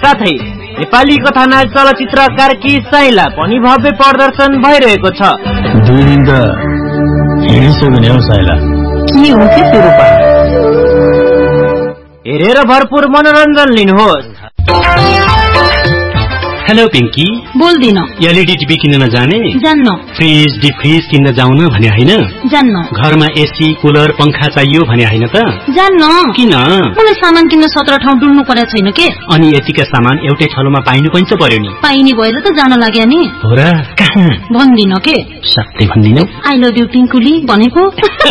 साथै नेपाली कथानायक चलचित्र कार्की साइला पनि भव्य प्रदर्शन भइरहेको छ। दुई दिन त हिँडिसक्यो नि हौ साइला। के हो के त्यो रूपा? हेरेर भरपूर मनोरञ्जन लिनुहोस्। हेलो पिंकी, बोल्दिन। एलईडी टिभी किन्न नजाने? जान्न। फ्रिज डिफ्रिज किन्न जाउन भने हैन? जान्न। घरमा एसी कुलर पंखा चाहियो भने हैन त? जान्न। किन? मलाई सामान किन्न 17 ठाउँ डुल्नु परेको छैन के? अनि यतिका सामान एउटै ठाउँमा पाइनु पनि त पर्यो नि। पाइने भएर त जान लाग्यो नि। हो र? कहाँ? भन्दिन के? सत्य भन्दिनौ? आई लभ यु पिंकुली भनेको।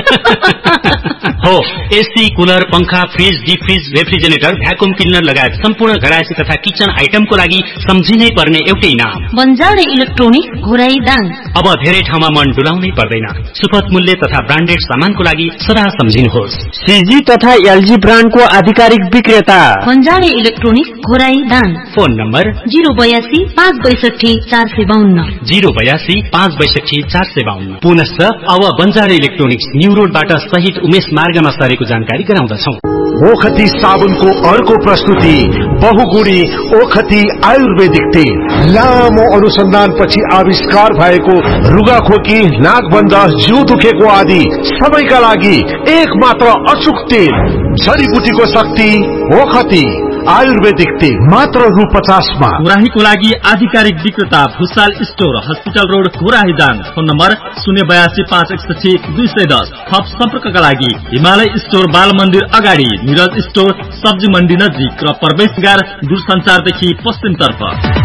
हो, एसी कुलर पंखा फ्रिज डिफ्रिज रेफ्रिजरेटर भ्याकुम क्लिनर लगायत सम्पूर्ण घरायसी तथा किचन आइटमको लागि सम्झिनै पर्ने एउटै नाम बन्जारे इलेक्ट्रोनिक घोराई दाङ। अब धेरै ठाउँमा मन डुलाउनै पर्दैन। सुपथ मूल्य तथा ब्रान्डेड सामानको लागि सदा सम्झिनुहोस्। सीजी तथा एलजी ब्रान्डको आधिकारिक विक्रेता बन्जारे electronic Ghorahi Dang. Phone number 082 562 452 082 562 452। पुनश्च अब बन्जारे इलेक्ट्रोनिक्स न्यू रोडबाट शहीद उमेश मार्गमा सरेको जानकारी गराउँदछौ। ओखती साबुनको अर्को प्रस्तुति बहुगुणी ओखती आयुर्वेदिक तेल। लामो अनुसन्धानपछि आविष्कार भएको रुगाखोकी नाकबन्ध जिउ दुखेको आदि सबैका लागि एक मात्र अचुक तेल। जडीबुटीको शक्ति ओखती आयुर्वेदिक तेल मात्र ₹50 मा। घोराहीको लागि आधिकारिक विक्रेता Bhusal store hospital road Ghorahi Dang. Phone number 082 561 210। थप सम्पर्कका लागि हिमालय स्टोर बाल मन्दिर अगाडि, निरज स्टोर सब्जी मण्डी नजिक र प्रवेशद्वार दूरसञ्चारदेखि पश्चिमतर्फ।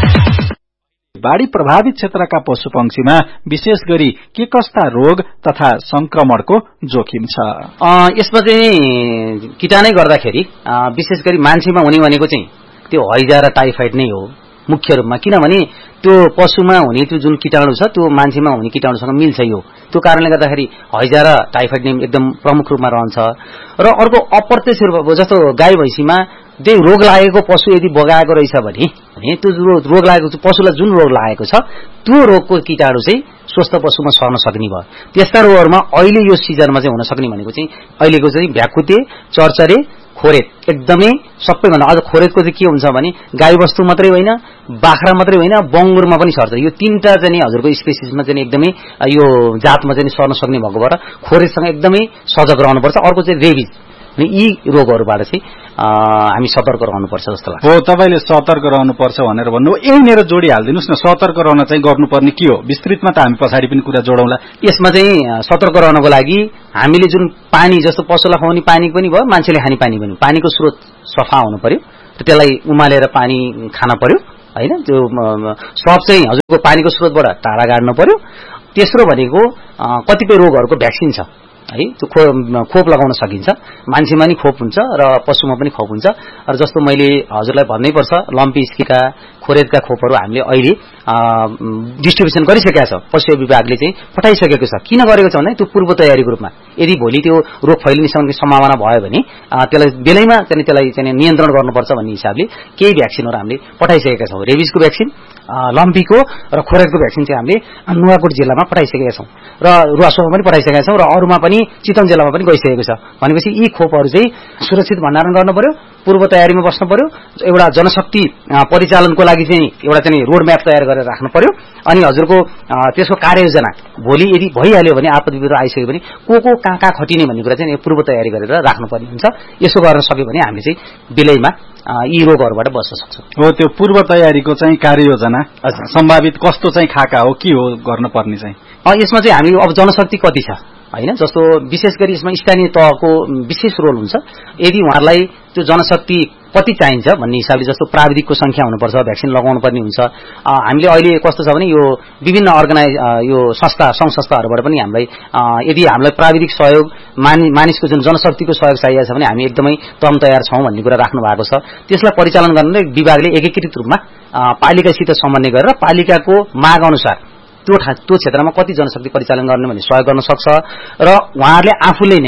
बाढी प्रभावित क्षेत्रका पशु पंक्षीमा विशेष गरी के कस्ता रोग तथा संक्रमणको जोखिम छ? यसमा चाहिँ कीटाणु गर्दाखेरि विशेष गरी मान्छेमा हुने भनेको चाहिँ त्यो हैजा र टाइफाइड नै हो मुख्य रूपमा। किनभने त्यो पशुमा हुने त्यो जुन कीटाणु छ त्यो मान्छेमा हुने कीटाणुसँग मिल्छ यो। त्यो कारणले गर्दाखेरि हैजा र टाइफाइड नै एकदम प्रमुख रूपमा रहन्छ। र अर्को अप्रत्यक्ष रूपमा जस्तो गाई भैँसीमा त्यही रोग लागेको पशु यदि बगाएको रहेछ भने त्यो रोग लागेको पशुलाई जुन रोग लागेको छ त्यो रोगको कीटाणु चाहिँ स्वस्थ पशुमा सर्न सक्ने भयो। त्यस्ता रोगहरूमा अहिले यो सिजनमा चाहिँ हुन सक्ने भनेको चाहिँ अहिलेको चाहिँ भ्याकुते, चरचरे, खोरेत एकदमै सबैभन्दा। अझ खोरेतको चाहिँ के हुन्छ भने गाईबस्तु मात्रै होइन, बाख्रा मात्रै होइन, बङ्गुरमा पनि सर्छ। यो तीनटा चाहिँ हजुरको स्पेसिसमा चाहिँ एकदमै यो जातमा चाहिँ सर्न सक्ने भएको भएर खोरेतसँग एकदमै सजग रहनुपर्छ। अर्को चाहिँ रेबिज। यी रोगहरूबाट चाहिँ हामी सतर्क रहनुपर्छ जस्तो लाग्छ। हो, तपाईले सतर्क रहनुपर्छ भनेर भन्नु यहीँनिर जोडी हालिदिनुस् न। सतर्क रहन चाहिँ गर्नुपर्ने के हो विस्तृतमा त हामी पछाडि पनि कुरा जोडौँला। यसमा चाहिँ सतर्क रहनको लागि हामीले जुन पानी जस्तो पशुलाई खुवाउने पानी पनि भयो, मान्छेले खाने पानी पनि, पानीको स्रोत सफा हुनु पर्यो र त्यसलाई उमालेर पानी खान पर्यो हैन। त्यो सब चाहिँ हजुरको पानीको स्रोतबाट टाढा गाड्नु पर्यो। तेस्रो भनेको कतिपय रोगहरूको भ्याक्सिन छ है, त्यो खोप लगाउन सकिन्छ। मान्छेमा नि खोप हुन्छ र पशुमा पनि खोप हुन्छ। र जस्तो मैले हजुरलाई भन्नै पर्छ, लम्पी स्किका, खोरेतका खोपहरू हामीले अहिले डिस्ट्रिब्युसन गरिसकेका छ। पशु विभागले चाहिँ पठाइसकेको छ। किन गरेको छ भने त्यो पूर्व तयारीको रूपमा यदि भोलि त्यो रोग फैलिने सम्भावना भयो भने त्यसलाई बेलैमा त्यसलाई नियन्त्रण गर्नुपर्छ भन्ने हिसाबले केही भ्याक्सिनहरू हामीले पठाइसकेका छौँ। रेबिसको भ्याक्सिन, लम्पीको र खोरेतको भ्याक्सिन चाहिँ हामीले नुवाकोट जिल्लामा पठाइसकेका छौँ र रुवासोमा पनि पठाइसकेका छौँ र अरूमा पनि चितवन जिल्लामा पनि गइसकेको छ। भनेपछि यी खोपहरू चाहिँ सुरक्षित भण्डारण गर्नु पर्यो, पूर्व तयारीमा बस्नु पर्यो। एउटा जनशक्ति परिचालनको लागि चाहिँ एउटा चाहिँ रोड म्याप तयार गरेर राख्नु पर्यो। अनि हजुरको त्यसको कार्ययोजना भोलि यदि भइहाल्यो भने आपद विपद आइसक्यो भने को कहाँ खटिने भन्ने कुरा चाहिँ पूर्व तयारी गरेर राख्नुपर्ने हुन्छ। यसो गर्न सक्यो भने हामीले चाहिँ बेलैमा यी रोगहरूबाट बच्न सक्छौँ। हो, त्यो पूर्व तयारीको चाहिँ कार्ययोजना सम्भावित कस्तो चाहिँ खाका हो, के हो गर्नुपर्ने चाहिँ? यसमा चाहिँ हामी अब जनशक्ति कति छ हैन, जस्तो विशेष गरी यसमा स्थानीय तहको विशेष रोल हुन्छ। यदि उहाँहरूलाई त्यो जनशक्ति कति चाहिन्छ भन्ने हिसाबले जस्तो प्राविधिकको संख्या हुनुपर्छ, भ्याक्सिन लगाउनु पर्ने हुन्छ। हामीले अहिले कस्तो छ भने यो विभिन्न यो संस्था सङ्घ संस्थाहरूबाट पनि हामीलाई यदि हामीलाई प्राविधिक सहयोग मानिसको जुन जनशक्तिको सहयोग चाहिएको छ भने हामी एकदमै तम तयार छौँ भन्ने कुरा राख्नु भएको छ। त्यसलाई परिचालन गर्न विभागले एकीकृत रूपमा पालिकासित समन्वय गरेर पालिकाको माग अनुसार त्यो क्षेत्रमा कति जनशक्ति परिचालन गर्ने भन्ने सहयोग गर्न सक्छ। र उहाँहरूले आफूले नै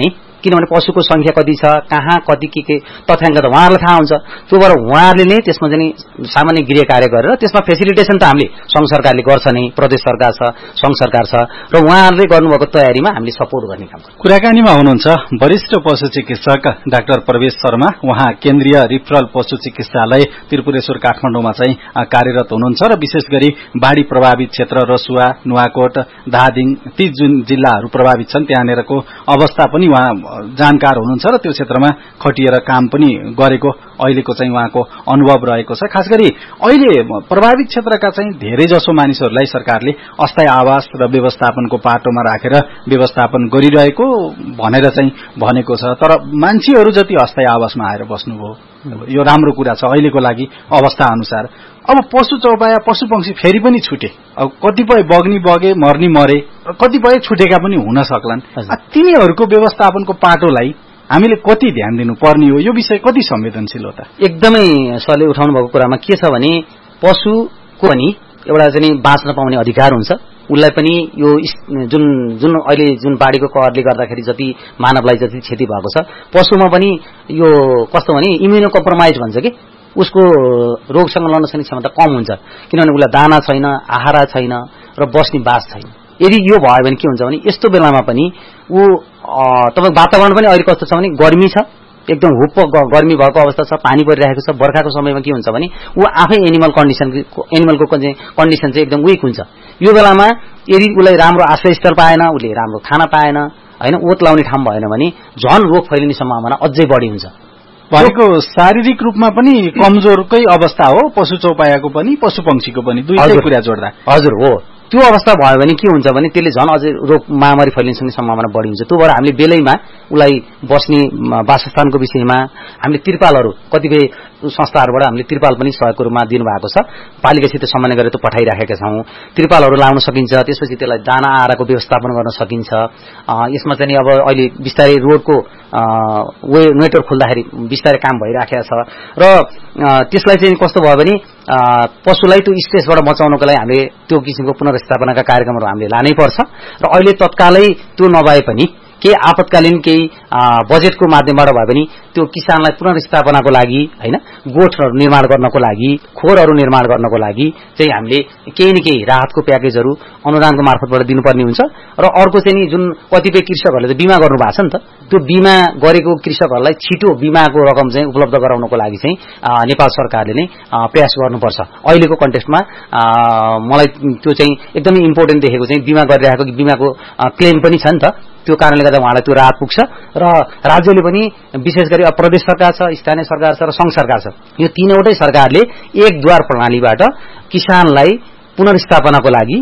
किनभने पशुको संख्या कति छ, कहाँ कति के तथ्याङ्क त उहाँहरूलाई थाहा हुन्छ। त्यो भएर उहाँहरूले नै त्यसमा चाहिँ सामान्य गृह कार्य गरेर त्यसमा फेसिलिटेसन त हामीले संघ सरकारले गर्छ नै, प्रदेश सरकार छ, संघ सरकार छ, र उहाँहरूले गर्नुभएको तयारीमा हामीले सपोर्ट गर्ने काम गर्छौँ। कुराकानीमा हुनुहुन्छ वरिष्ठ पशु चिकित्सक डाक्टर प्रवेश शर्मा। उहाँ केन्द्रीय रिफरल पशु चिकित्सालय त्रिपुरेश्वर काठमाडौँमा चाहिँ कार्यरत हुनुहुन्छ र विशेष गरी बाढ़ी प्रभावित क्षेत्र रसुवा, नुवाकोट, धादिङ ती जुन जिल्लाहरू प्रभावित छन् त्यहाँनिरको अवस्था पनि उहाँ जानकार हुनुहुन्छ र त्यो क्षेत्रमा खटिएर काम पनि गरेको अहिलेको चाहिँ उहाँको अनुभव रहेको छ। खास गरी अहिले प्रभावित क्षेत्रका चाहिँ धेरै जसो मानिसहरूलाई सरकारले अस्थायी आवास र व्यवस्थापनको पाटोमा राखेर व्यवस्थापन गरिरहेको भनेर चाहिँ भनेको छ। तर मान्छेहरू जति अस्थायी आवासमा आएर बस्नुभयो, यो राम्रो कुरा छ अहिलेको लागि अवस्था अनुसार। अब पशु चौपाया पशु पंक्षी फेरि पनि छुटे, अब कतिपय बग्नी बगे, मर्नी मरे, कतिपय छुटेका पनि हुन सक्लान्। तिनीहरूको व्यवस्थापनको पाटोलाई हामीले कति ध्यान दिनुपर्ने हो, यो विषय कति संवेदनशील हो त? एकदमै सरले उठाउनु भएको कुरामा के छ भने पशुको पनि एउटा चाहिँ बाँच्न पाउने अधिकार हुन्छ। उसलाई पनि यो जुन जुन अहिले जुन बाढीको कहरले गर्दाखेरि जति मानवलाई जति क्षति भएको छ, पशुमा पनि यो कस्तो भने इम्युनो कम्प्रोमाइज भन्छ कि उसको रोगसँग लड्न सक्ने क्षमता कम हुन्छ, किनभने उसलाई दाना छैन, आहारा छैन र बस्ने बास छैन। यदि यो भयो भने के हुन्छ भने यस्तो बेलामा पनि ऊ तपाईको वातावरण पनि अहिले कस्तो छ भने गर्मी छ, एकदम हुप्प गर्मी भएको अवस्था छ, पानी परिरहेको छ। बर्खाको समयमा के हुन्छ भने ऊ आफै एनिमलको कन्डिसन चाहिँ एकदम विक हुन्छ। यो बेलामा यदि उसलाई राम्रो आश्रयस्थल पाएन, उसले राम्रो खाना पाएन, हैन, ओत लाउने ठाउँ भएन भने झन रोग फैलिने सम्भावना अझै बढी हुन्छ। भनेको शारीरिक रूपमा पनि कमजोरकै अवस्था हो पशु चौपायाको पनि पशु पंक्षीको पनि, दुईटै कुरा जोड्दा। हजुर हो, त्यो अवस्था भयो भने के हुन्छ भने त्यसले झन् अझै रोग महामारी फैलिन सक्ने सम्भावना बढी हुन्छ। त्यो भएर हामीले बेलैमा उसलाई बस्ने वासस्थानको विषयमा हामीले तिरपालहरू कतिपय संस्थाहरूबाट हामीले तिरपाल पनि सहयोगको रूपमा दिनुभएको छ। पालिकासित समन्वय गरेर त्यो पठाइराखेका छौँ। तिरपालहरू लाउन सकिन्छ, त्यसपछि त्यसलाई दाना आहाराको व्यवस्थापन गर्न सकिन्छ। यसमा चाहिँ अब अहिले बिस्तारै रोडको नेटवर्क खुल्दाखेरि बिस्तारै काम भइराखेको छ र त्यसलाई चाहिँ कस्तो भयो भने पशुलाई त्यो स्ट्रेसबाट बचाउनको लागि हामीले त्यो किसिमको पुनर्स्थापनाका कार्यक्रमहरू हामीले लानै पर्छ। र अहिले तत्कालै त्यो नभए पनि केही आपतकालीन केही बजेटको माध्यमबाट भए पनि त्यो किसानलाई पुनर्स्थापनाको लागि हैन, गोठहरू निर्माण गर्नको लागि, खोरहरू निर्माण गर्नको लागि चाहिँ हामीले केही न केही राहतको प्याकेजहरू अनुदानको मार्फतबाट दिनुपर्ने हुन्छ। र अर्को चाहिँ नि जुन कतिपय कृषकहरूले त बिमा गर्नु भएको छ नि त, त्यो बिमा गरेको कृषकहरूलाई छिटो बिमाको रकम चाहिँ उपलब्ध गराउनको लागि चाहिँ नेपाल सरकारले नै प्रयास गर्नुपर्छ। अहिलेको कन्टेक्स्टमा मलाई त्यो चाहिँ एकदमै इम्पोर्टेन्ट देखेको चाहिँ बिमा गरिरहेको बिमाको क्लेम पनि छ नि त, त्यो कारणले गर्दा उहाँलाई त्यो राहत पुग्छ। र राज्यले पनि विशेष गरी प्रदेश सरकार छ, स्थानीय सरकार छ र संघ सरकार छ, यो तीनवटै सरकारले एक द्वार प्रणालीबाट किसानलाई पुनर्स्थापनाको लागि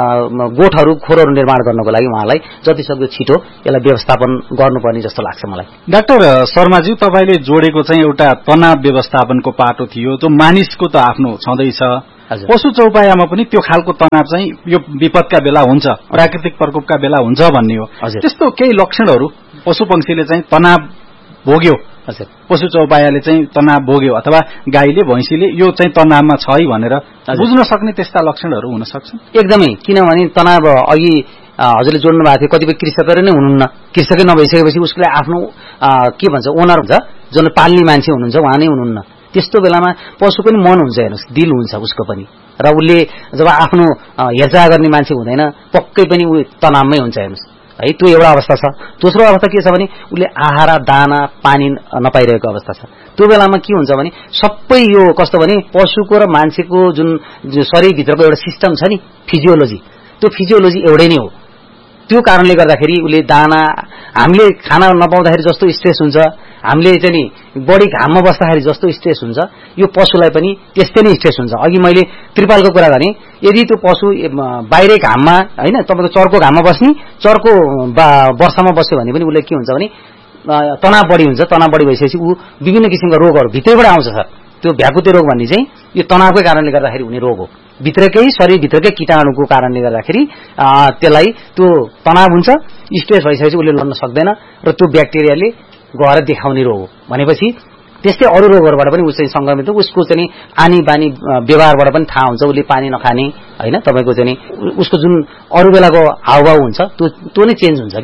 गोठहरू खोरहरू निर्माण गर्नको लागि उहाँलाई जतिसक्दो छिटो यसलाई व्यवस्थापन गर्नुपर्ने जस्तो लाग्छ मलाई। डाक्टर शर्माज्यू, तपाईले जोडेको चाहिँ एउटा तनाव व्यवस्थापनको पाटो थियो जो मानिसको त आफ्नो छँदैछ, पशु चौपायामा पनि त्यो खालको तनाव चाहिँ यो विपदका बेला हुन्छ, प्राकृतिक प्रकोपका बेला हुन्छ भन्ने हो। त्यस्तो केही लक्षणहरू पशु पंक्षीले चाहिँ तनाव भोग्यो, पशु चौपायाले चाहिँ तनाव भोग्यो अथवा गाईले भैँसीले यो चाहिँ तनावमा छ है भनेर बुझ्न सक्ने त्यस्ता लक्षणहरू हुन सक्छन्? एकदमै, किनभने तनाव अघि हजुरले जोड्नु भएको थियो, कतिपय कृषकहरू नै हुनुहुन्न, कृषकै नभइसकेपछि उसले आफ्नो के भन्छ ओनर हुन्छ, जुन पाल्ने मान्छे हुनुहुन्छ उहाँ नै हुनुहुन्न। त्यस्तो बेलामा पशु पनि मन हुन्छ, हेर्नुहोस्, दिल हुन्छ उसको पनि, र उसले जब आफ्नो हेरचाह गर्ने मान्छे हुँदैन पक्कै पनि ऊ तनावमै हुन्छ, हेर्नुहोस् है। त्यो एउटा अवस्था छ। दोस्रो अवस्था के छ भने उसले आहारा दाना पानी नपाइरहेको अवस्था छ। त्यो बेलामा के हुन्छ भने सबै यो कस्तो भने पशुको र मान्छेको जुन शरीरभित्रको एउटा सिस्टम छ नि, फिजियोलोजी, त्यो फिजियोलोजी एउटै नै हो। त्यो कारणले गर्दाखेरि उसले दाना हामीले खाना नपाउँदाखेरि जस्तो स्ट्रेस हुन्छ, हामीले चाहिँ नि बढी घाममा बस्दाखेरि जस्तो स्ट्रेस हुन्छ, यो पशुलाई पनि त्यस्तै नै स्ट्रेस हुन्छ। अघि मैले त्रिपालको कुरा गरेँ, यदि त्यो पशु बाहिरै घाममा हैन, तपाईँको चर्को घाममा बस्ने, चर्को वर्षामा बस्यो भने पनि उसले के हुन्छ भने तनाव बढी हुन्छ। तनाव बढी भइसकेपछि ऊ विभिन्न किसिमका रोगहरू भित्रैबाट आउँछ सर। त्यो भ्याकुते रोग भन्ने चाहिँ यो तनावकै कारणले गर्दाखेरि हुने रोग हो, भित्रकै शरीरभित्रकै कीटाणुको कारणले गर्दाखेरि त्यसलाई त्यो तनाव हुन्छ। स्ट्रेस भइसकेपछि उसले लड्न सक्दैन र त्यो ब्याक्टेरियाले गएर देखाउने रोग हो। भनेपछि त्यस्तै अरू रोगहरूबाट पनि ऊ चाहिँ संक्रमित हो। उसको चाहिँ आनी बानी व्यवहारबाट पनि थाहा हुन्छ, उसले पानी नखाने हैन, तपाईँको चाहिँ उसको जुन अरू बेलाको हावभाव हुन्छ त्यो नै चेन्ज हुन्छ कि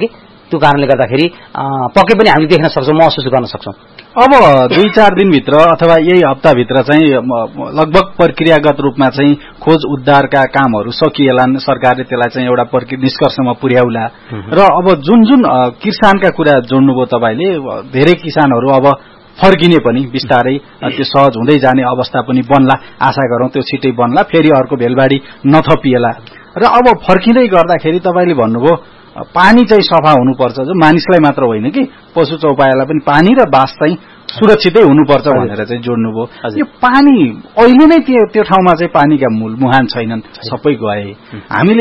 त्यो कारणले गर्दाखेरि पक्कै पनि हामीले देख्न सक्छौं, महसुस गर्न सक्छौं। अब 2-4 दिनभित्र अथवा यही हप्ताभित्र चाहिँ लगभग प्रक्रियागत रूपमा चाहिँ खोज उद्धारका कामहरू सकिएलान्, सरकारले त्यसलाई चाहिँ एउटा निष्कर्षमा पुर्याउला। र अब जुन जुन किसानका कुरा जोड्नुभयो तपाईले, धेरै किसानहरू अब फर्किने पनि बिस्तारै त्यो सहज हुँदै जाने अवस्था पनि बन्ला, आशा गरौं त्यो छिटै बन्ला, फेरि अर्को भेलबाडी नथपिएला। र अब फर्किँदै गर्दाखेरि तपाईले भन्नुभयो पानी चाहिँ सफा हुनुपर्छ, जो मानिसलाई मात्र होइन कि पशु चौपायालाई पनि पानी र बास चाहिँ सुरक्षितै हुनुपर्छ भनेर चाहिँ जोड्नुभयो। यो पानी अहिले नै त्यो ठाउँमा चाहिँ पानीका मूल मुहान छैनन्, सबै गए। हामीले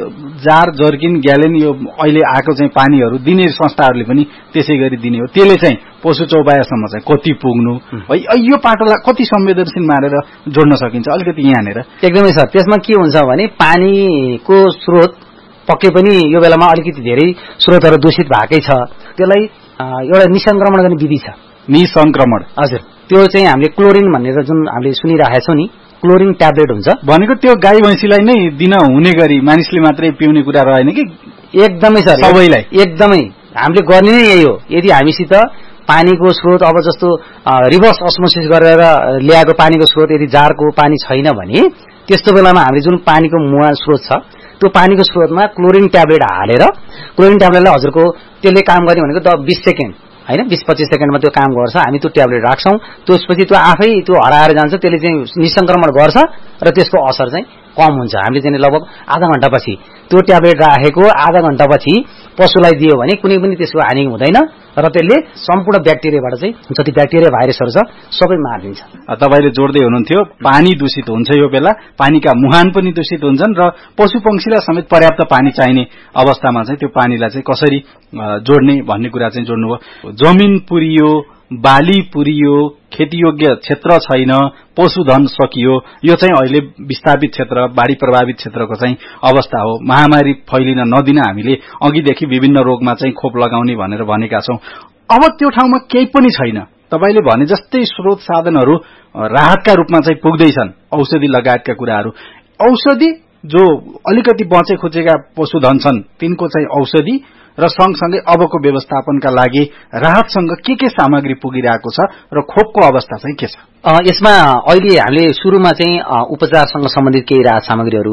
जार जर्किन ग्यालेन यो अहिले आएको चाहिँ पानीहरू दिने संस्थाहरूले पनि त्यसै गरी दिने हो, त्यसले चाहिँ पशु चौपायासम्म चाहिँ कति पुग्नु है, यो पाटोलाई कति संवेदनशील मानेर जोड्न सकिन्छ अलिकति यहाँनिर? एकदमै सर, त्यसमा के हुन्छ भने पानीको स्रोत पक्कै पनि यो बेलामा अलिकति धेरै स्रोतहरू दूषित भएकै छ, त्यसलाई एउटा निसंक्रमण गर्ने विधि छ। निसंक्रमण? हजुर, त्यो चाहिँ हामीले क्लोरिन भनेर जुन हामीले सुनिरहेका छौं नि, क्लोरिन ट्याब्लेट हुन्छ भनेको त्यो गाई भैँसीलाई नै दिन हुने गरी मानिसले मात्रै पिउने कुरा रहेन कि? एकदमै सर, सबैलाई एकदमै हामीले गर्ने नै यही हो। यदि हामीसित पानीको स्रोत अब जस्तो रिभर्स अस्मोसिस गरेर ल्याएको पानीको स्रोत यदि जारको पानी छैन भने त्यस्तो बेलामा हामीले जुन पानीको मुहान स्रोत छ त्यो पानीको स्रोतमा क्लोरिन ट्याब्लेट हालेर, क्लोरिन ट्याब्लेटलाई हजुरको त्यसले काम गर्ने भनेको 20 सेकेन्ड हैन, 20-25 सेकेन्डमा त्यो काम गर्छ। हामी त्यो ट्याब्लेट राख्छौं, त्यसपछि त्यो आफै त्यो हराएर जान्छ, त्यसले चाहिँ निसंक्रमण गर्छ र त्यसको असर चाहिँ कम हुन्छ। हामीले चाहिँ लगभग आधा घण्टापछि त्यो ट्याब्लेट राखेको आधा घण्टापछि पशुलाई दियो भने कुनै पनि त्यसको हानि हुँदैन र त्यसले सम्पूर्ण ब्याक्टेरियाबाट चाहिँ जति ब्याक्टेरिया भाइरसहरू छ सबै मारिदिन्छ। तपाईले जोड्दै हुनुहुन्थ्यो पानी दूषित हुन्छ, यो बेला पानीका मुहान पनि दूषित हुन्छन् र पशु पंक्षीलाई समेत पर्याप्त पानी चाहिने अवस्थामा चाहिँ त्यो पानीलाई चाहिँ कसरी जोड्ने भन्ने कुरा चाहिँ जोड्नुभयो। जमिन पुरियो, बाली पुरियो, खेतीयोग्य क्षेत्र छैन, पशुधन सकियो, यो चाहिँ अहिले विस्थापित क्षेत्र, बाढी प्रभावित क्षेत्रको चाहिँ अवस्था हो। महामारी फैलिन नदिन हामीले अघिदेखि विभिन्न रोगमा चाहिँ खोप लगाउने भनेर भनेका छौं। अब त्यो ठाउँमा केही पनि छैन, तपाईले भने जस्तै स्रोत साधनहरू राहतका रूपमा चाहिँ पुग्दैछन्, औषधि लगायतका कुराहरू। औषधि जो अलिकति बचे खुचेका पशुधन छन् तिनको चाहिँ औषधि र सँगसँगै अबको व्यवस्थापनका लागि राहतसँग के सामग्री पुगिरहेको छ र खोपको अवस्था चाहिँ के छ? यसमा अहिले हामीले सुरुमा चाहिँ उपचारसँग सम्बन्धित केही राहत सामग्रीहरू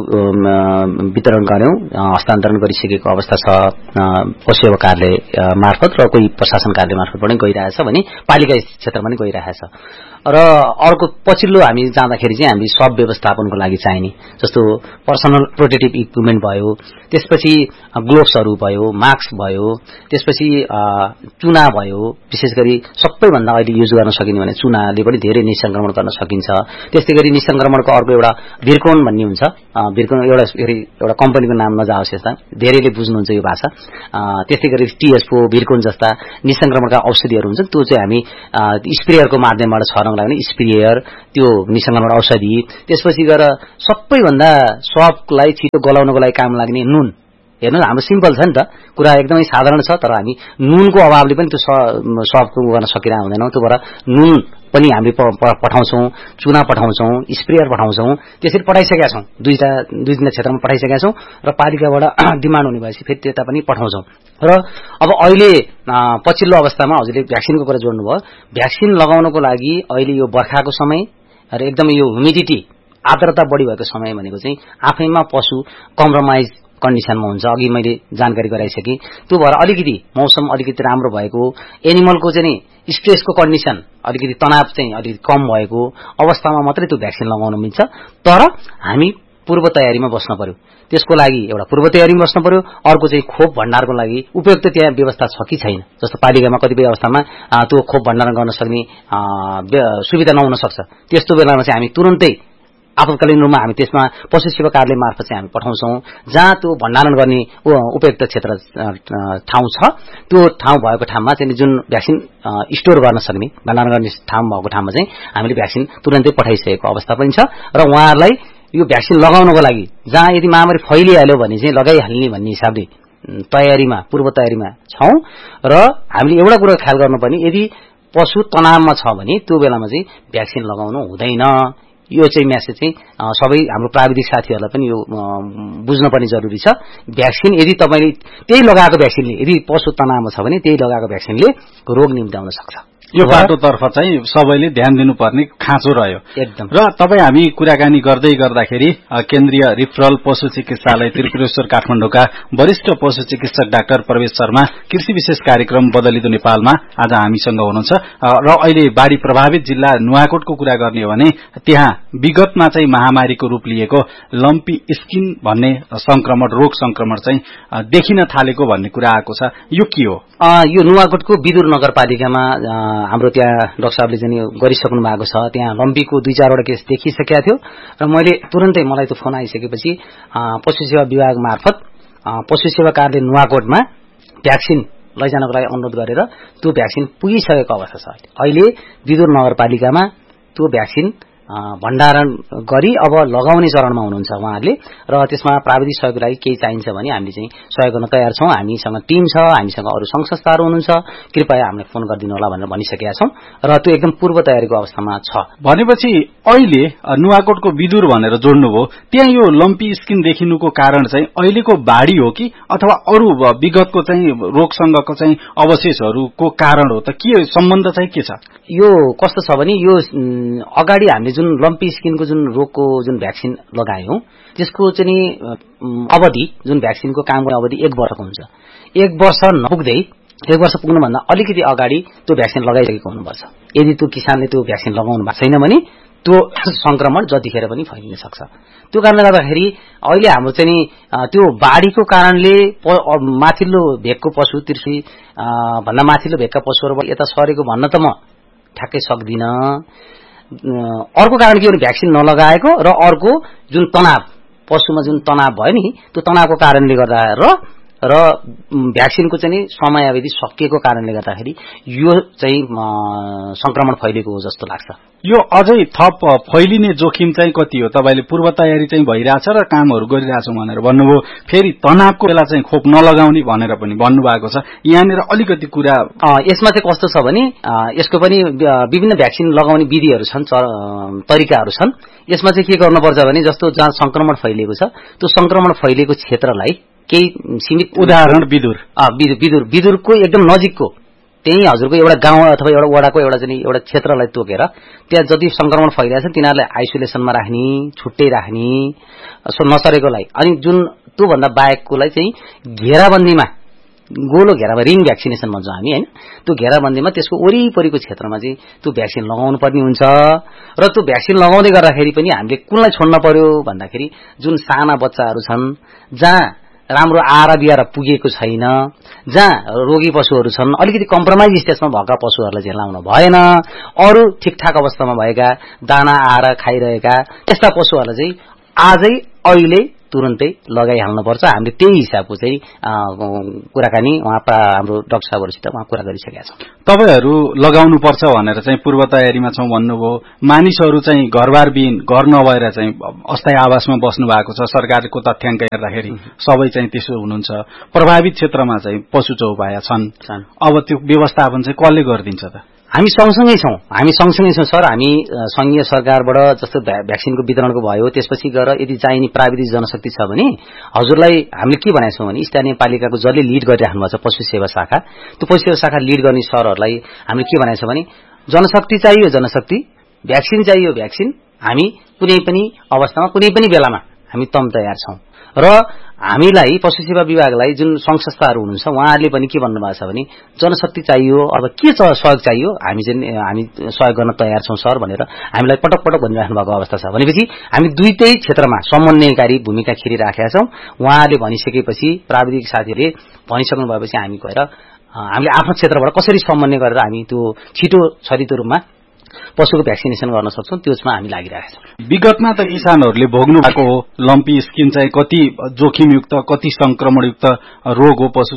वितरण गर्यौं, हस्तान्तरण गरिसकेको अवस्था छ। पशु सेवा कार्यालय मार्फत र कोही प्रशासन कार्यालय मार्फत पनि गइरहेछ भने पालिका क्षेत्रमा पनि गइरहेछ। र अर्को पछिल्लो हामी जाँदाखेरि चाहिँ हामी सब व्यवस्थापनको लागि चाहिने जस्तो पर्सनल प्रोटेक्टिभ इक्विपमेन्ट भयो, त्यसपछि ग्लोभ्सहरू भयो, मास्क भयो, त्यसपछि चुना भयो। विशेष गरी सबैभन्दा अहिले युज गर्न सकिने भने चुनाले पनि धेरै निसंक्रमण गर्न सकिन्छ। त्यस्तै गरी निसंक्रमणको अर्को एउटा भिरकोन भन्ने हुन्छ, भिरकोन एउटा कम्पनीको नाम नजाओस्, यस्ता धेरैले बुझ्नुहुन्छ यो भाषा। त्यस्तै गरी टीएसपो, भिरकोन जस्ता निसंक्रमणका औषधिहरू हुन्छन्, त्यो चाहिँ हामी स्प्रेयरको माध्यमबाट छर्नको लागि स्प्रेयर, त्यो निसंक्रमण औषधि। त्यसपछि गएर सबैभन्दा सबलाई छिटो गलाउनको लागि काम लाग्ने नुन। हेर्नु हाम्रो सिम्पल छ नि त, कुरा एकदमै साधारण छ, तर हामी नुनको अभावले पनि त्यो सबको गर्न सकिरहेको हुँदैनौँ। त्यो भएर नुन पनि हामीले पठाउँछौं, चुना पठाउँछौं, स्प्रेयर पठाउँछौं। त्यसरी पठाइसकेका छौं, दुई तीन क्षेत्रमा पठाइसकेका छौं र पालिकाबाट डिमान्ड हुने भएपछि फेरि त्यता पनि पठाउँछौं। र अब अहिले पछिल्लो अवस्थामा हजुरले भ्याक्सिनको कुरा जोड्नुभयो। भ्याक्सिन लगाउनको लागि अहिले यो बर्खाको समय र एकदमै यो ह्युमिडिटी आर्द्रता बढी भएको समय भनेको चाहिँ आफैमा पशु कम्प्रोमाइज कन्डिसनमा हुन्छ। अघि मैले जानकारी गराइसकेँ, त्यो भएर अलिकति मौसम अलिकति राम्रो भएको, एनिमलको चाहिँ स्ट्रेसको कन्डिसन अलिकति तनाव चाहिँ अलिकति कम भएको अवस्थामा मात्रै त्यो भ्याक्सिन लगाउन मिल्छ। तर हामी पूर्व तयारीमा बस्न पर्यो, त्यसको लागि एउटा पूर्व तयारीमा बस्न पर्यो। अर्को चाहिँ खोप भण्डारको लागि उपयुक्त त्यहाँ व्यवस्था छ कि छैन। जस्तो पालिकामा कतिपय अवस्थामा त्यो खोप भण्डारण गर्न सक्ने सुविधा नहुन सक्छ। त्यस्तो बेलामा चाहिँ हामी तुरन्तै आपतकालीन रूपमा हामी त्यसमा पशु सेवा कार्यालय मार्फत चाहिँ हामी पठाउँछौं। जहाँ त्यो भण्डारण गर्ने उपयुक्त क्षेत्र ठाउँ छ, त्यो ठाउँ भएको ठाउँमा चाहिँ जुन भ्याक्सिन स्टोर गर्न सक्ने भण्डारण गर्ने ठाउँ भएको ठाउँमा चाहिँ हामीले भ्याक्सिन तुरन्तै पठाइसकेको अवस्था पनि छ। र उहाँहरूलाई यो भ्याक्सिन लगाउनको लागि जहाँ यदि महामारी फैलिहाल्यो भने चाहिँ लगाइहाल्ने भन्ने हिसाबले तयारीमा पूर्व तयारीमा छौं। र हामीले एउटा कुरा ख्याल गर्नुपर्ने, यदि पशु तनावमा छ भने त्यो बेलामा चाहिँ भ्याक्सिन लगाउनु हुँदैन। यो चाहिँ मेसेज चाहिँ सबै हाम्रो प्राविधिक साथीहरूलाई पनि यो बुझ्नुपर्ने जरुरी छ। भ्याक्सिन यदि तपाईले त्यही लगाएको भ्याक्सिनले यदि पशु तनावमा छ भने त्यही लगाएको भ्याक्सिनले रोग निम्त्याउन सक्छ। यो बाटोतर्फ चाहिँ सबैले ध्यान दिनुपर्ने खाँचो रह्यो एकदम। र तपाईँ हामी कुराकानी गर्दै गर्दाखेरि केन्द्रीय रिफरल पशु चिकित्सालय त्रिपुरेश्वर काठमाडौँका वरिष्ठ पशु चिकित्सक डाक्टर प्रवेश शर्मा कृषि विशेष कार्यक्रम बदलिदो नेपालमा आज हामीसँग हुनुहुन्छ र अहिले बाढी प्रभावित जिल्ला नुवाकोटको कुरा गर्ने हो भने त्यहाँ विगतमा चाहिँ महामारीको रूप लिएको लम्पी स्किन भन्ने रोग संक्रमण चाहिँ देखिन थालेको भन्ने कुरा आएको छ। यो के हो? यो नुवाकोटको विदुर नगरपालिकामा हाम्रो त्यहाँ डाक्टर साहबले चाहिँ गरिसक्नु भएको छ। त्यहाँ लम्पीको 2-4 वटा केस देखिसकेको थियो र मैले तुरन्तै मलाई त्यो फोन आइसकेपछि पशु सेवा विभाग मार्फत पशु सेवा कार्यालय नुवाकोटमा भ्याक्सिन लैजानको लागि अनुरोध गरेर त्यो भ्याक्सिन पुगिसकेको अवस्था छ। अहिले विदुर नगरपालिकामा त्यो भ्याक्सिन भण्डारण गरी अब लगाउने चरणमा हुनुहुन्छ उहाँहरूले र त्यसमा प्राविधिक सहयोगको लागि केही चाहिन्छ भने हामीले चाहिँ सहयोग गर्न तयार छौं। हामीसँग टिम छ, हामीसँग अरू संघ संस्थाहरू हुनुहुन्छ, कृपया हामीलाई फोन गरिदिनु होला भनेर भनिसकेका छौं र त्यो एकदम पूर्व तयारीको अवस्थामा छ। भनेपछि अहिले नुवाकोटको विदुर भनेर जोड्नुभयो, त्यहाँ यो लम्पी स्किन देखिनुको कारण चाहिँ अहिलेको बाढी हो कि अथवा अरू विगतको चाहिँ रोगसँगको चाहिँ अवशेषहरूको कारण हो त? के सम्बन्ध चाहिँ के छ? यो कस्तो छ भने यो अगाडि हामीले जुन लम्पी स्किनको जुन रोगको जुन भ्याक्सिन लगायौं त्यसको चाहिँ अवधि जुन भ्याक्सिनको काम गर्ने अवधि 1 वर्षको हुन्छ। 1 वर्ष नपुग्दै 1 वर्ष पुग्नुभन्दा अलिकति अगाडि त्यो भ्याक्सिन लगाइसकेको हुनुपर्छ। यदि त्यो किसानले त्यो भ्याक्सिन लगाउनु भएको छैन भने त्यो संक्रमण जतिखेर पनि फैलिन सक्छ। त्यो कारणले गर्दाखेरि अहिले हाम्रो चाहिँ त्यो बाढीको कारणले माथिल्लो भेगको पशु कृषि भन्दा माथिल्लो भेगका पशुहरुबाट यता सरेको भन्न त म ठ्याक्कै सक्दिन। अर्को कारण के हो भने भ्याक्सिन नलगाएको र अर्को जुन तनाव पशुमा जुन तनाव भयो नि त्यो तनावको कारणले गर्दा र भ्याक्सिनको चाहिँ समयावधि सकिएको कारणले गर्दाखेरि यो चाहिँ संक्रमण फैलिएको हो जस्तो लाग्छ। यो अझै थप फैलिने जोखिम चाहिँ कति हो? तपाईले पूर्व तयारी चाहिँ भइरहेछ र कामहरू गरिरहेछौं भनेर भन्नुभयो, फेरि तनावको बेला चाहिँ खोप नलगाउने भनेर पनि भन्नुभएको छ। यहाँनिर अलिकति कुरा यसमा चाहिँ कस्तो छ भने यसको पनि विभिन्न भ्याक्सिन लगाउने विधिहरू छन्, तरिकाहरू छन्। यसमा चाहिँ के गर्नुपर्छ भने जस्तो जहाँ संक्रमण फैलिएको छ त्यो संक्रमण फैलिएको क्षेत्रलाई केही सीमित उदाहरण विदुरको एकदम नजिकको त्यही हजुरको एउटा गाउँ अथवा एउटा वडाको एउटा क्षेत्रलाई तोकेर त्यहाँ जति संक्रमण फैलिएको छ तिनीहरूलाई आइसोलेसनमा राख्ने, छुट्टै राख्ने, नसरेकोलाई। अनि जुन त्यो भन्दा बाहेककोलाई चाहिँ घेराबन्दीमा गोलो घेरामा रिङ भ्याक्सिनेसन भन्छौं हामी हैन, त्यो घेराबन्दीमा त्यसको वरिपरिको क्षेत्रमा चाहिँ त्यो भ्याक्सिन लगाउनु पर्ने हुन्छ। र त्यो भ्याक्सिन लगाउँदै गर्दाखेरि पनि हामीले कुनलाई छोड्न पर्यो भन्दाखेरि जुन साना बच्चाहरू छन्, जहाँ राम्रो आहारा बिहारा पुगेको छैन, जहाँ रोगी पशुहरू छन्, अलिकति कम्प्रोमाइज स्टेजमा भएका पशुहरूलाई चाहिँ लाउन भएन। अरू ठिकठाक अवस्थामा भएका दाना आहारा खाइरहेका त्यस्ता पशुहरूलाई चाहिँ आजै अहिले तुरन्तै लगाइहाल्नुपर्छ। हामीले त्यही हिसाबको चाहिँ कुराकानी हाम्रो डाक्टर साहबहरुसित कुरा गरिसकेका छौं। तपाईहरु लगाउनु पर्छ भनेर चाहिँ पूर्व तयारीमा छौं भन्नुभयो। मानिसहरु चाहिँ घरबारबिन घर नभएर चाहिँ अस्थायी आवासमा बस्नु भएको छ। सरकारको तथ्याङ्क हेर्दाखेरि सबै चाहिँ त्यसो हुनुहुन्छ। प्रभावित क्षेत्रमा चाहिँ पशु चौपाया छन्। अब त्यो व्यवस्थापन चाहिँ कसले गरिदिन्छ त? हामी सँगसँगै छौं सर। हामी संघीय सरकारबाट जस्तो भ्याक्सिनको वितरणको भयो, त्यसपछि गएर यदि चाहिने प्राविधिक जनशक्ति छ भने हजुरलाई हामीले के भनेका छौं भने स्थानीय पालिकाको जसले लिड गरिराख्नु भएको छ पशु सेवा शाखा, त्यो पशु सेवा शाखा लिड गर्ने सरहरूलाई हामीले के भनेका छौं भने जनशक्ति चाहियो जनशक्ति, भ्याक्सिन चाहियो भ्याक्सिन, हामी कुनै पनि अवस्थामा कुनै पनि बेलामा हामी तम तयार छौं। र हामीलाई पशु सेवा विभागलाई जुन संघ संस्थाहरू हुनुहुन्छ उहाँहरूले पनि के भन्नुभएको छ भने जनशक्ति चाहियो, अब के सहयोग चाहियो हामी सहयोग गर्न तयार छौं सर भनेर हामीलाई पटक पटक भनिराख्नु भएको अवस्था छ। भनेपछि हामी दुईटै क्षेत्रमा समन्वयकारी भूमिका खेलिराखेका छौं। उहाँहरूले भनिसकेपछि प्राविधिक साथीहरूले भनिसक्नु भएपछि हामी गएर हामीले आफ्नो क्षेत्रबाट कसरी समन्वय गरेर हामी त्यो छिटो छरितो रूपमा पशुको भ्याक्सिनेसन गर्न सक्छौं त्यसमा हामी लागिरहेका छौं। विगतमा त किसानहरूले भोग्नु भएको हो लम्पी स्किन चाहिँ कति जोखिमयुक्त कति संक्रमणयुक्त रोग हो पशु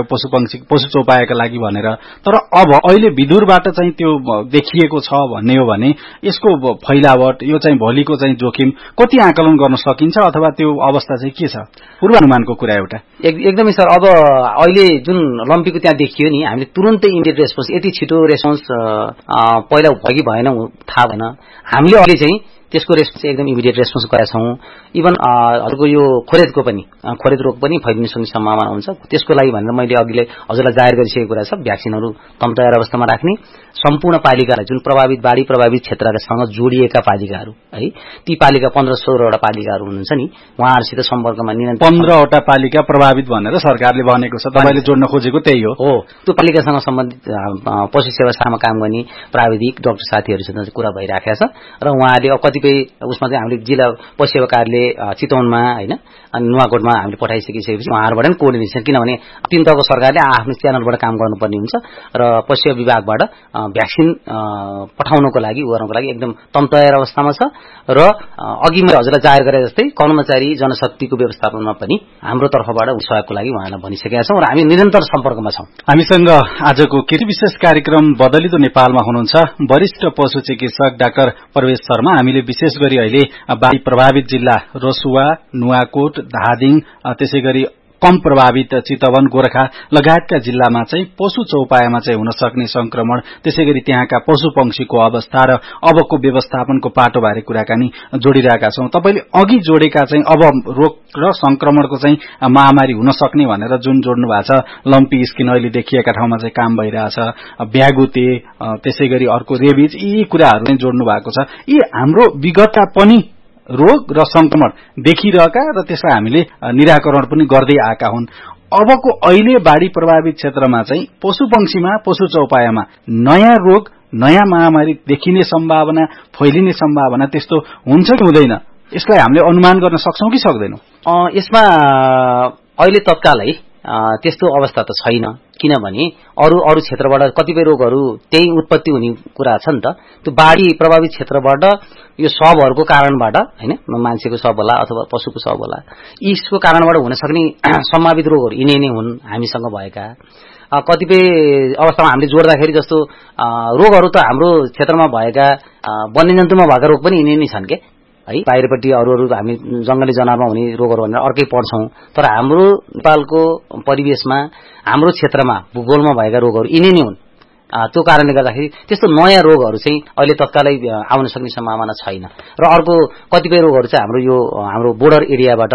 चौपायाका लागि भनेर। तर अब अहिले विदुरबाट चाहिँ त्यो देखिएको छ भन्ने हो भने यसको फैलावट यो चाहिँ भोलिको चाहिँ जोखिम कति आकलन गर्न सकिन्छ अथवा त्यो अवस्था चाहिँ के छ? पूर्वानुमानको कुरा एउटा एकदमै सर। अब अहिले जुन लम्पीको त्यहाँ देखियो नि हामीले तुरन्तै इमिडिएट रेस्पोन्स, यति छिटो रेस्पोन्स पहिला भयो कि भएन थाहा भएन। हामीले अहिले चाहिँ त्यसको रेस्पोन्स एकदम इमिडिएट रेस्पोन्स गरेका छौं। इभन हजुरको यो खोरेद रोग पनि फैलिन सक्ने सम्भावना हुन्छ। त्यसको लागि भनेर मैले अघिले हजुरलाई जाहेर गरिसकेको कुरा छ, भ्याक्सिनहरू तम तयार अवस्थामा राख्ने, सम्पूर्ण पालिकालाई जुन बाढी प्रभावित क्षेत्रहरूसँग जोडिएका पालिकाहरू है, ती पालिका 15-16 वटा पालिकाहरू हुनुहुन्छ नि, उहाँहरूसित सम्पर्कमा निरन्तर 15 वटा पालिका प्रभावित भनेर सरकारले भनेको छ, तपाईले जोड्न खोजेको त्यही हो। त्यो पालिकासँग सम्बन्धित पशु सेवामा काम गर्ने प्राविधिक डाक्टर साथीहरूसित कुरा भइराखेको छ र उहाँले कतिपय उसमा चाहिँ हामीले जिल्ला पशु सेवा कार्यालय चितवनमा हैन अनि नुवाकोटमा हामीले पठाइसकिसकेपछि उहाँहरूबाट पनि कोर्डिनेसन, किनभने तीन तहको सरकारले आफ्नो च्यानलबाट काम गर्नुपर्ने हुन्छ र पशु सेवा विभागबाट भ्याक्सिन पठाउनको लागि एकदम तम तयार अवस्थामा छ र अघि मैले हजुरलाई जाहेर गरे जस्तै कर्मचारी जनशक्तिको व्यवस्थापनमा पनि हाम्रो तर्फबाट सहयोगको लागि उहाँलाई भनिसकेका छौं र हामी निरन्तर सम्पर्कमा छौं। हामीसँग आजको कृषि विशेष कार्यक्रम बदलिदो नेपालमा हुनुहुन्छ वरिष्ठ पशु चिकित्सक डाक्टर प्रवेश शर्मा। हामीले विशेष गरी अहिले बाढी प्रभावित जिल्ला रसुवा, नुवाकोट, धादिङ, त्यसैगरी कम प्रभावित चितवन, गोरखा लगायतका जिल्लामा चाहिँ पशु चौपायामा चाहिँ हुन सक्ने संक्रमण, त्यसैगरी त्यहाँका पशु पंक्षीको अवस्था र अबको व्यवस्थापनको पाटोबारे कुराकानी जोडिरहेका छौं। तपाईले अघि जोडेका चाहिँ अब रोग र संक्रमणको चाहिँ महामारी हुन सक्ने भनेर जुन जोड्नु भएको छ, लम्पी स्किन अहिले देखिएका ठाउँमा चाहिँ काम भइरहेछ, भ्यागुते, त्यसैगरी अर्को रेबिज, यी कुराहरू चाहिँ जोड्नु भएको छ। यी हाम्रो विगतका पनि रोग र संक्रमण देखिरहेका र त्यसलाई हामीले निराकरण पनि गर्दै आएका हुन्। अबको अहिले बाढी प्रभावित क्षेत्रमा चाहिँ पशु पंक्षीमा, पशु चौपायामा नयाँ रोग, नयाँ महामारी देखिने सम्भावना, फैलिने सम्भावना त्यस्तो हुन्छ कि हुँदैन, यसलाई हामीले अनुमान गर्न सक्छौं कि सक्दैनौं? यसमा अहिले तत्कालै त्यस्तो अवस्था त छैन, किनभने अरू क्षेत्रबाट कतिपय रोगहरू त्यही उत्पत्ति हुने कुरा छ नि त। त्यो बाढी प्रभावित क्षेत्रबाट यो शवहरूको कारणबाट हैन, मान्छेको शव होला अथवा पशुको शव होला, यसको कारणबाट हुन सक्ने सम्भावित रोगहरू यिनै नै हुन् हामीसँग भएका। कतिपय अवस्थामा हामीले जोड्दाखेरि जस्तो रोगहरू त हाम्रो क्षेत्रमा भएका वन्यजन्तुमा भएका रोग पनि यिनै नै छन् के है। बाहिरपट्टि अरू हामी जंगली जनावरमा हुने रोगहरू भनेर अर्कै पढ्छौं, तर हाम्रो नेपालको परिवेशमा, हाम्रो क्षेत्रमा, भूगोलमा भएका रोगहरू यिनै नै हुन्। त्यो कारणले गर्दाखेरि त्यस्तो नयाँ रोगहरू चाहिँ अहिले तत्कालै आउन सक्ने सम्भावना छैन। र अर्को कतिपय रोगहरू चाहिँ हाम्रो बोर्डर एरियाबाट,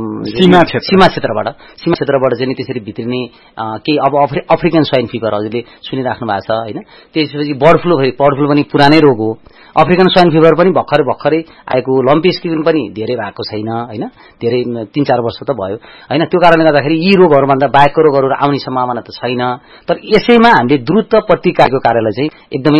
सीमा क्षेत्रबाट चाहिँ त्यसरी भित्रिने केही, अब अफ्रिकन स्वाइन फिभर हजुरले सुनिराख्नु भएको छ हैन। त्यसपछि बर्ड फ्लू पनि पुरानै रोग हो। अफ्रिकन स्वाइन फिभर पनि भर्खरै आएको, लम्पी स्किन पनि धेरै भएको छैन हैन, धेरै 3-4 वर्ष त भयो हैन। त्यो कारणले गर्दाखेरि यी रोगहरूभन्दा बाहेकको रोगहरू आउने सम्भावना त छैन। तर यसैमा हामीले द्रुत प्रतिकारको कार्यलाई चाहिँ एकदमै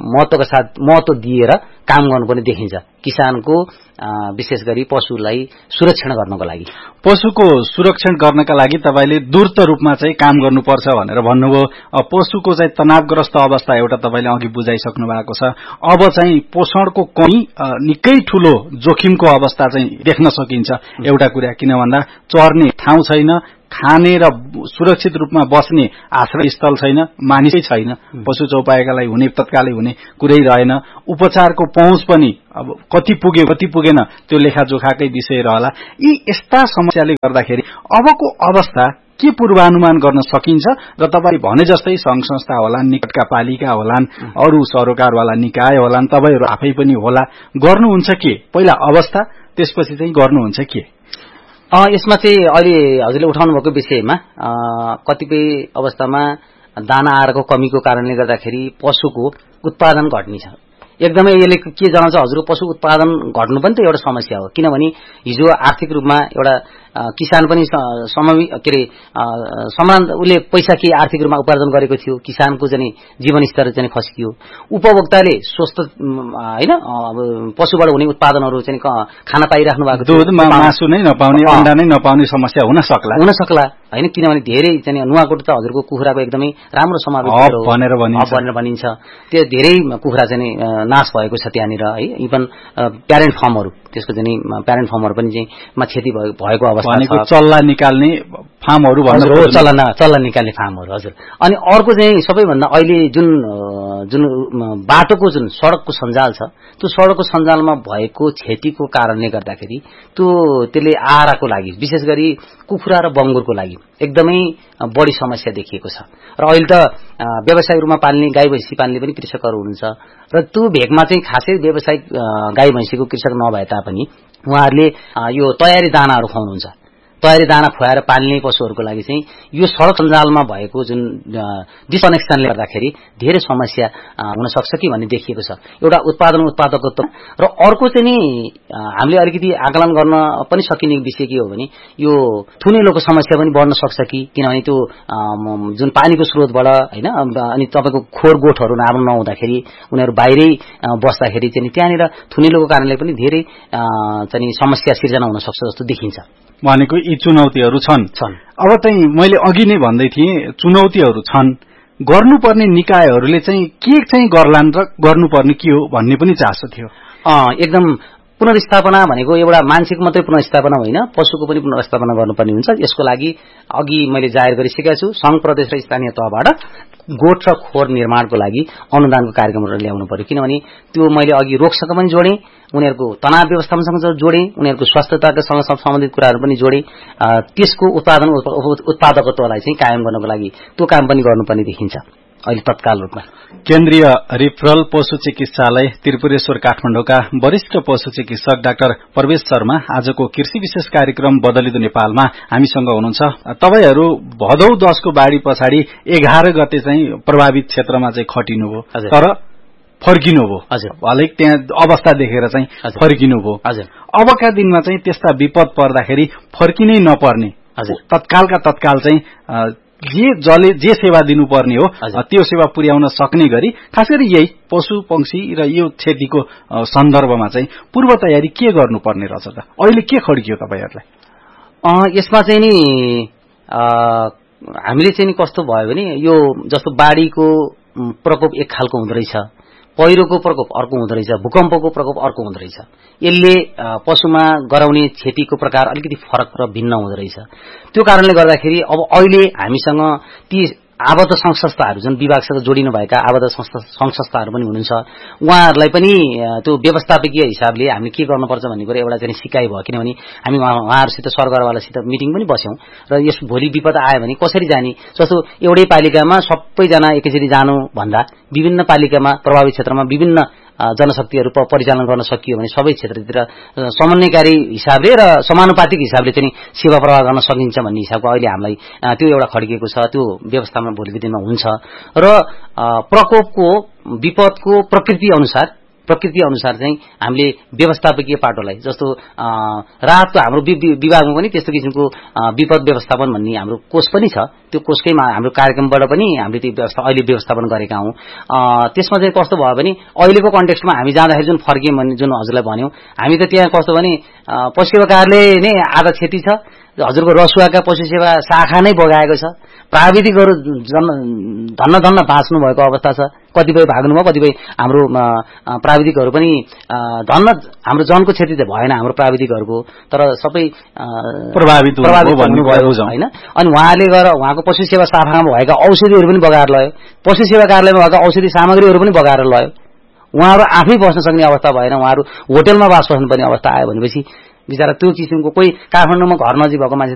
महत्त्व दिएर काम गर्नुपर्ने देखिन्छ, किसानको विशेष गरी पशुलाई सुरक्षण गर्नको लागि। पशुको सुरक्षण गर्नका लागि तपाईले द्रुत रूपमा चाहिँ काम गर्नुपर्छ भनेर भन्नुभयो। पशुको चाहिँ तनावग्रस्त अवस्था एउटा तपाईले अघि बुझाइसक्नु भएको छ। अब चाहिँ पोषणको कमी निकै ठूलो जोखिमको अवस्था चाहिँ देख्न सकिन्छ। एउटा कुरा किन भन्दा चर्ने ठाउँ छैन, खाने र सुरक्षित रूपमा बस्ने आश्रय स्थल छैन, मानिसै छैन, पशु चौपायाका लागि हुने तत्कालै हुने कुरै रहेन। उपचारको पहुँच पनि अब कति पुग्यो कति पुगेन त्यो लेखाजोखाकै विषय रहला। यी यस्ता समस्याले गर्दाखेरि अबको अवस्था के पूर्वानुमान गर्न सकिन्छ र तपाईले भने जस्तै संघ संस्था होलान्, निकटका पालिका होलान्, अरू सरोकारवाला निकाय होलान्, तपाईहरु आफै पनि होला, गर्नुहुन्छ के? पहिला अवस्था, त्यसपछि चाहिँ गर्नुहुन्छ के? यसमा चाहिँ अहिले हजुरले उठाउनु भएको विषयमा कतिपय अवस्थामा दाना आहारको कमीको कारणले गर्दाखेरि पशुको उत्पादन घट्ने छ। एकदमै यसले के जनाउँछ, हजुरको पशु उत्पादन घट्नु पनि त एउटा समस्या हो। किनभने हिजो आर्थिक रूपमा एउटा किसान पनि समान उसले पैसा के आर्थिक रूपमा उपार्जन गरेको थियो, किसानको चाहिँ जीवन स्तर चाहिँ खस्कियो। उपभोक्ताले स्वस्थ हैन पशुबाट हुने उत्पादनहरू चाहिँ खान पाइराख्नु भएको थियो, दूध मासु नै नपाउने, अण्डा नै नपाउने समस्या हुन सक्ला हैन। किनभने धेरै चाहिँ नुवाकोट त हजुरको कुखुराको एकदमै राम्रो समावेश भनेर भनिन्छ। त्यो धेरै कुखुरा चाहिँ नाश भएको छ त्यहाँनिर है। इभन प्यारेन्ट फर्महरू, त्यसको चाहिँ प्यारेन्ट फर्महरू पनि चाहिँ क्षति भएको अवस्था छ। चल्ला निकाल्ने फार्महरू भन्नु हो, चल्ला निकाल्ने फार्महरू हजुर। अनि अर्को चाहिँ सबैभन्दा अहिले जुन बाटोको जुन सडकको सञ्जाल छ, त्यो सडकको सञ्जालमा भएको क्षतिको कारणले गर्दाखेरि त्यसले आहारको लागि विशेष गरी कुखुरा र बङ्गुरको लागि एकदमै बढी समस्या देखिएको छ। र अहिले त व्यवसायिक रूपमा पाल्ने गाई भैँसी पाल्ने पनि कृषकहरू हुनुहुन्छ, र त्यो भेगमा चाहिँ खासै व्यावसायिक गाई भैँसीको कृषक नभए तापनि उहाँहरूले यो तयारी दानाहरू खुवाउनुहुन्छ। तयारी दाना खुवाएर पाल्ने पशुहरूको लागि चाहिँ यो सडक सञ्जालमा भएको जुन डिसकनेक्सनले गर्दाखेरि धेरै समस्या हुन सक्छ कि भन्ने देखिएको छ। एउटा उत्पादकत्व र अर्को चाहिँ नि हामीले अलिकति आकलन गर्न पनि सकिने विषय के हो भने यो थुनिलोको समस्या पनि बढ्न सक्छ कि, किनभने त्यो जुन पानीको स्रोतबाट हैन अनि तपाईको खोर गोठहरू राम्रो नहुँदाखेरि उनीहरू बाहिरै बस्दाखेरि चाहिँ त्यहाँनिर थुनिलोको कारणले पनि धेरै चाहिँ समस्या सिर्जना हुन सक्छ जस्तो देखिन्छ। भनेको यी चुनौतीहरू छन्। अब चाहिँ मैले अघि नै भन्दै थिएँ चुनौतीहरू छन्, गर्नुपर्ने निकायहरूले चाहिँ के चाहिँ गर्लान् र गर्नुपर्ने के हो भन्ने पनि चासो थियो। एकदम पुनर्स्थापना भनेको एउटा मान्छेको मात्रै पुनर्स्थापना होइन, पशुको पनि पुनर्स्थापना गर्नुपर्ने हुन्छ। यसको लागि अघि मैले जाहेर गरिसकेको छु, संघ प्रदेश र स्थानीय तहबाट गोठ र खोर निर्माणको लागि अनुदानको कार्यक्रमहरू ल्याउनु पर्यो। किनभने त्यो मैले अघि रोगसँग पनि जोडेँ, उनीहरूको तनाव व्यवस्थापनसँग जोडेँ, उनीहरूको स्वास्थ्यतासँग सम्बन्धित कुराहरू पनि जोडेँ। त्यसको उत्पादकत्वलाई चाहिँ कायम गर्नको लागि त्यो काम पनि गर्नुपर्ने देखिन्छ अहिले तत्काल रूपमा। केन्द्रीय रिफरल पशु चिकित्सालय त्रिपुरेश्वर काठमाडौँका वरिष्ठ पशु चिकित्सक डाक्टर प्रवेश शर्मा आजको कृषि विशेष कार्यक्रम बदलिदो नेपालमा हामीसँग हुनुहुन्छ। तपाईहरू भदौ 10 को बाढी पछाडि 11 गते चाहिँ प्रभावित क्षेत्रमा चाहिँ खटिनुभयो, तर फर्किनुभयो। अलिक त्यहाँ अवस्था देखेर चाहिँ फर्किनुभयो। अबका दिनमा चाहिँ त्यस्ता विपद पर्दाखेरि फर्किनै नपर्ने तत्कालका तत्काल चाहिँ जे सेवा दिनुपर्ने हो त्यो सेवा पुर्याउन सक्ने गरी खास गरी यही पशु पंक्षी र यो क्षतिको सन्दर्भमा चाहिँ पूर्व तयारी के गर्नुपर्ने रहेछ त? अहिले के खड्कियो तपाईहरुलाई? यसमा चाहिँ नि हामीले चाहिँ नि कस्तो भयो भने यो जस्तो बाढीको प्रकोप एक खालको हुँदो रहेछ, पहिरोको प्रकोप अर्को हुँदो रहेछ, भूकम्पको प्रकोप अर्को हुँदो रहेछ। यसले पशुमा गराउने क्षतिको प्रकार अलिकति फरक र भिन्न हुँदो रहेछ। त्यो कारणले गर्दाखेरि अब अहिले हामीसँग ती आबद्ध संस्थाहरू जुन विभागसँग जोडिनु भएका आबद्ध संस्थाहरू पनि हुनुहुन्छ, उहाँहरूलाई पनि त्यो व्यवस्थापकीय हिसाबले हामीले के गर्नुपर्छ भन्ने कुरा एउटा चाहिँ सिकाइ भयो। किनभने हामी उहाँहरूसित सरकारवालासित मिटिङ पनि बस्यौं र यस भोलि विपद आयो भने कसरी जाने, जस्तो एउटै पालिकामा सबैजना एकैचोटि जानु भन्दा विभिन्न पालिकामा प्रभावित क्षेत्रमा विभिन्न जनशक्तिहरू परिचालन गर्न सकियो भने सबै क्षेत्रतिर समन्वयकारी हिसाबले र समानुपातिक हिसाबले चाहिँ सेवा प्रवाह गर्न सकिन्छ भन्ने हिसाबको अहिले हामीलाई त्यो एउटा खड्किएको छ। त्यो व्यवस्थामा भोलिको दिनमा हुन्छ र प्रकोपको विपदको प्रकृति अनुसार चाहिँ हामीले व्यवस्थापकीय पाटोलाई जस्तो राहतको हाम्रो विभागमा पनि त्यस्तो किसिमको विपद व्यवस्थापन भन्ने हाम्रो कोष पनि छ। त्यो कोषकैमा हाम्रो कार्यक्रमबाट पनि हामीले त्यो अहिले व्यवस्थापन गरेका हौं। त्यसमा चाहिँ कस्तो भयो भने अहिलेको कन्टेक्स्टमा हामी जाँदाखेरि जुन फर्कियौं भन्ने जुन हजुरलाई भन्यौं, हामी त त्यहाँ कस्तो भने पशु सेवा कार्यालय नै आधा क्षति छ, हजुरको रसुवाका पशु सेवा शाखा नै बगाएको छ, प्राविधिकहरू धन्न बाँच्नु भएको अवस्था छ, कतिपय भाग्नुभयो, कतिपय हाम्रो प्राविधिकहरू पनि धन्न हाम्रो जनको क्षति त भएन हाम्रो प्राविधिकहरूको, तर सबै प्रभावित हुनुभयो हैन। अनि उहाँले गएर उहाँको पशु सेवा शाखामा भएका औषधिहरू पनि बगाएर लयो, पशु सेवा कार्यालयमा भएका औषधि सामग्रीहरू पनि बगाएर लयो। उहाँहरू आफै बस्न सक्ने अवस्था भएन, उहाँहरू होटलमा बास बस्नुपर्ने अवस्था आयो भनेपछि बिचरा त्यो किसिमको कोही काठमाडौँमा घर नजिक भएको मान्छे